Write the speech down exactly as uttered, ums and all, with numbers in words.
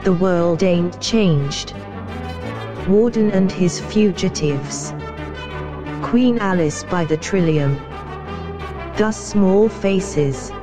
The world ain't changed. Warden and his fugitives. Queen Alice by the trillion. Gus Small Faces.